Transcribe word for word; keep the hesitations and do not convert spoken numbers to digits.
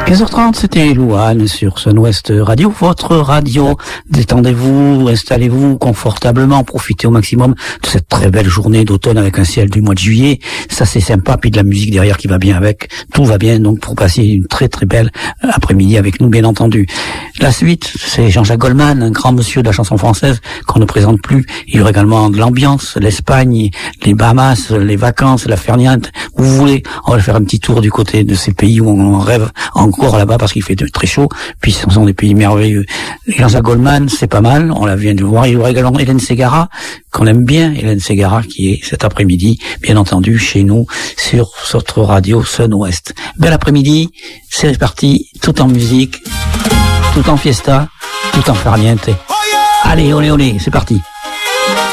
quinze heures trente, c'était Louane sur Sun-Ouest Radio, votre radio. Détendez-vous, installez-vous confortablement, profitez au maximum de cette très belle journée d'automne avec un ciel du mois de juillet. Ça, c'est sympa, puis de la musique derrière qui va bien avec. Tout va bien, donc, pour passer une très très belle après-midi avec nous, bien entendu. La suite, c'est Jean-Jacques Goldman, un grand monsieur de la chanson française qu'on ne présente plus. Il y aura également de l'ambiance, l'Espagne, les Bahamas, les vacances, la ferniente. Vous voulez, on va faire un petit tour du côté de ces pays où on rêve encore là-bas parce qu'il fait très chaud, puis ce sont des pays merveilleux. Jean-Jacques Goldman, c'est pas mal, on la vient de voir. Il y aura également Hélène Ségara, qu'on aime bien, Hélène Ségara, qui est cet après-midi, bien entendu, chez nous, sur notre radio Sun-Ouest. Bel après-midi, c'est parti, tout en musique, tout en fiesta, tout en farniente. Allez, olé, olé, c'est parti.